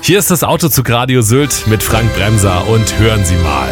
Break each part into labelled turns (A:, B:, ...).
A: Hier ist das Autozug Radio Sylt mit Frank Bremser und hören Sie mal.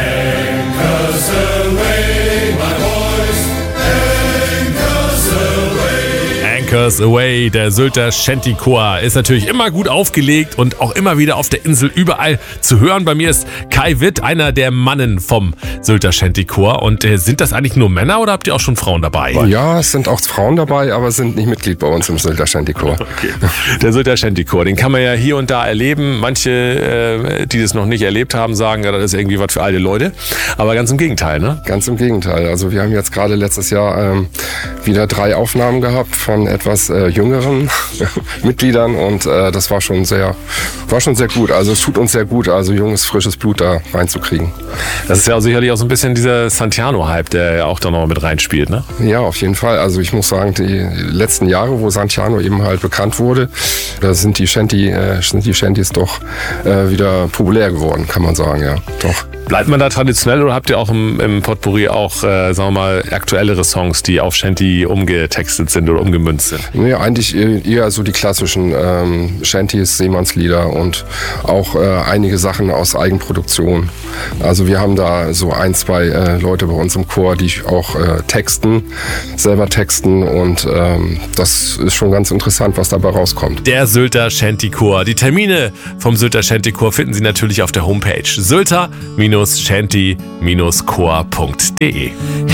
A: Anchors Away, der Sylter Shantychor, ist natürlich immer gut aufgelegt und auch immer wieder auf der Insel überall zu hören. Bei mir ist Kai Witt, einer der Mannen vom Sylter Shantychor. Und sind das eigentlich nur Männer oder habt ihr auch schon Frauen dabei?
B: Ja, es sind auch Frauen dabei, aber sind nicht Mitglied bei uns im Sylter Shantychor.
A: Okay. Der Sylter Shantychor, den kann man ja hier und da erleben. Manche, die das noch nicht erlebt haben, sagen, ja, das ist irgendwie was für alte Leute. Aber ganz im Gegenteil, ne?
B: Ganz im Gegenteil. Also wir haben jetzt gerade letztes Jahr wieder 3 Aufnahmen gehabt von etwas jüngeren Mitgliedern und das war schon sehr gut. Also es tut uns sehr gut, also junges, frisches Blut da reinzukriegen.
A: Das ist ja sicherlich auch so ein bisschen dieser Santiano-Hype, der ja auch da noch mit reinspielt, ne?
B: Ja, auf jeden Fall. Also ich muss sagen, die letzten Jahre, wo Santiano eben halt bekannt wurde, da sind die Shantys doch wieder populär geworden, kann man sagen, ja. Doch.
A: Bleibt man da traditionell oder habt ihr auch im Potpourri auch, sagen wir mal, aktuellere Songs, die auf Shanty umgetextet sind oder umgemünzt sind?
B: Nee, eigentlich eher so die klassischen Shantys, Seemannslieder und auch einige Sachen aus Eigenproduktion. Also wir haben da so 1, 2 Leute bei uns im Chor, die auch selber texten und das ist schon ganz interessant, was dabei rauskommt.
A: Der Sylter Shantychor. Die Termine vom Sylter Shantychor finden Sie natürlich auf der Homepage sylter-shanty-chor.de.